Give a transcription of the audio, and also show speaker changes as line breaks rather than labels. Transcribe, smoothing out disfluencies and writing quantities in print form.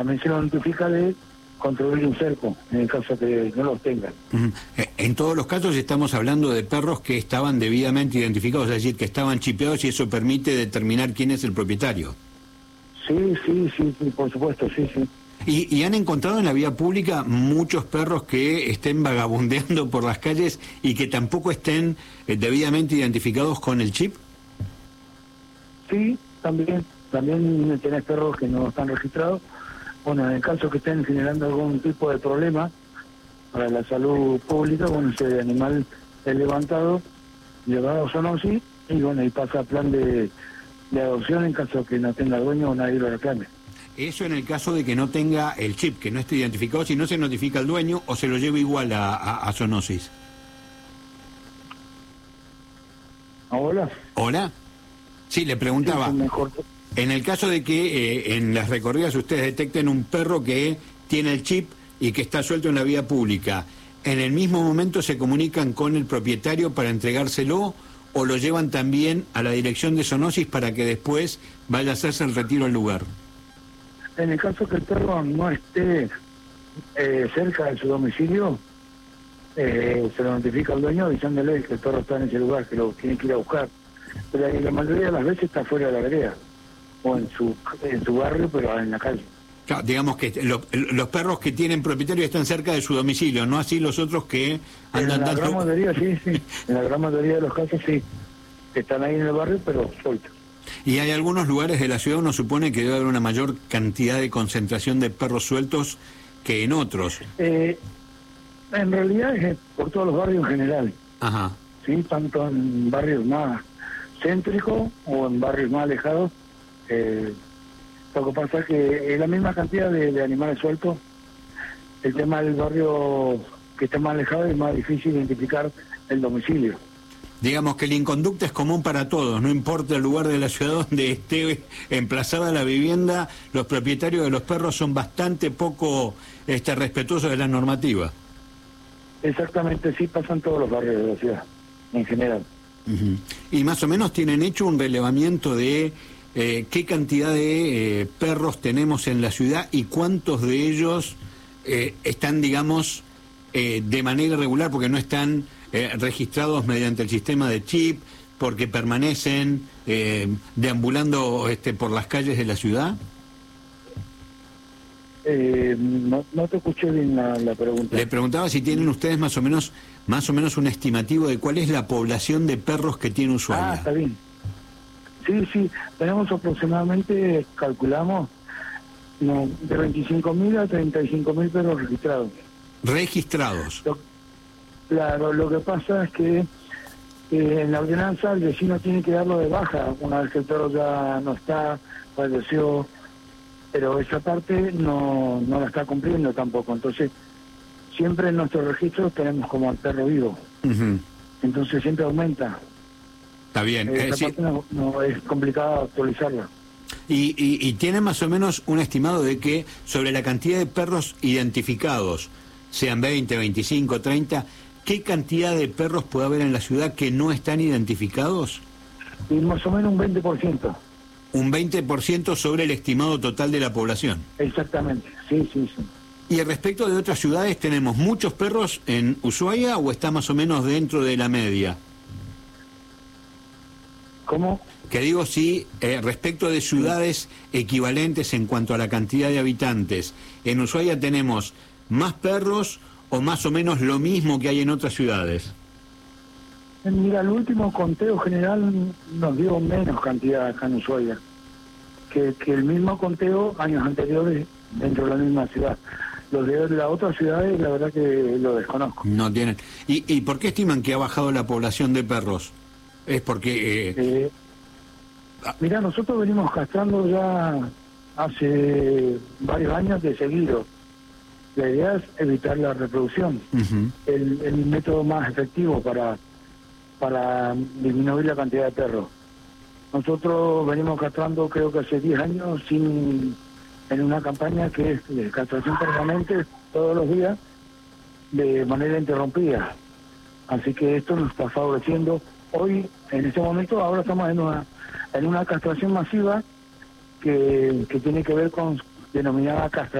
también se lo notifica de construir un cerco, en el caso que no los tengan.
En todos los casos estamos hablando de perros que estaban debidamente identificados, es decir, que estaban chipeados y eso permite determinar quién es el propietario.
Sí, por supuesto, sí.
¿Y han encontrado en la vía pública muchos perros que estén vagabundeando por las calles y que tampoco estén debidamente identificados con el chip?
Sí, también tenés perros que no están registrados. Bueno, en el caso que estén generando algún tipo de problema para la salud pública, bueno, ese animal es levantado, llevado a zoonosis y bueno, y pasa a plan de adopción en caso que no tenga dueño o nadie lo reclame.
Eso en el caso de que no tenga el chip, que no esté identificado, si no se notifica al dueño o se lo lleva igual a zoonosis.
¿Hola?
¿Hola? Sí, le preguntaba.
Sí, mejor.
En el caso de que en las recorridas ustedes detecten un perro que tiene el chip y que está suelto en la vía pública, ¿en el mismo momento se comunican con el propietario para entregárselo o lo llevan también a la dirección de zoonosis para que después vaya a hacerse el retiro al lugar?
En el caso que el perro no esté cerca de su domicilio, se lo notifica al dueño avisándole que el perro está en ese lugar, que lo tiene que ir a buscar. Pero la mayoría de las veces está fuera de la vereda o en su barrio, pero en la calle.
Claro, digamos que los perros que tienen propietario están cerca de su domicilio, no así los otros que andan
En la gran mayoría, sí. En la gran mayoría de los casos, sí. Están ahí en el barrio, pero sueltos.
Y hay algunos lugares de la ciudad, uno supone que debe haber una mayor cantidad de concentración de perros sueltos que en otros.
En realidad es por todos los barrios en general.
Ajá.
Sí, tanto en barrios más céntricos o en barrios más alejados. Lo que pasa es que es la misma cantidad de animales sueltos. El tema del barrio que está más alejado es más difícil identificar el domicilio.
Digamos que la inconducta es común para todos, no importa el lugar de la ciudad donde esté emplazada la vivienda, los propietarios de los perros son bastante poco respetuosos de la normativa.
Exactamente, sí, pasan todos los barrios de la ciudad, en general.
Y más o menos tienen hecho un relevamiento de qué cantidad de perros tenemos en la ciudad y cuántos de ellos están, digamos, de manera irregular, porque no están registrados mediante el sistema de chip, porque permanecen deambulando por las calles de la ciudad.
No te escuché bien la pregunta.
Le preguntaba si tienen ustedes más o menos un estimativo de cuál es la población de perros que tiene Ushuaia.
Ah, está bien. Sí, tenemos aproximadamente, calculamos, de 25.000 a 35.000 perros registrados.
¿Registrados?
Claro, lo que pasa es que en la ordenanza el vecino tiene que darlo de baja una vez que el perro ya no está, falleció, pero esa parte no la está cumpliendo tampoco. Entonces, siempre en nuestros registros tenemos como al perro vivo. Entonces siempre aumenta.
Está bien.
Esa parte no es complicado actualizarla.
Y tiene más o menos un estimado de que sobre la cantidad de perros identificados, sean 20, 25, 30, ¿qué cantidad de perros puede haber en la ciudad que no están identificados?
Y más o menos un 20%.
Un 20% sobre el estimado total de la población.
Exactamente, sí.
Y respecto de otras ciudades, ¿tenemos muchos perros en Ushuaia o está más o menos dentro de la media?
¿Cómo?
Que digo, sí, respecto de ciudades equivalentes en cuanto a la cantidad de habitantes, ¿en Ushuaia tenemos más perros o más o menos lo mismo que hay en otras ciudades?
Mira, el último conteo general nos dio menos cantidad acá en Ushuaia que el mismo conteo años anteriores dentro de la misma ciudad. Los de las otras ciudades, la verdad que lo desconozco.
No tienen. ¿Y por qué estiman que ha bajado la población de perros? Es porque...
Mira, nosotros venimos castrando ya hace varios años de seguido. La idea es evitar la reproducción. El método más efectivo para disminuir la cantidad de perros. Nosotros venimos castrando creo que hace 10 años en una campaña que es de castración permanente todos los días de manera interrumpida. Así que esto nos está favoreciendo. Hoy, en este momento, ahora estamos en una castración masiva que tiene que ver con denominada castra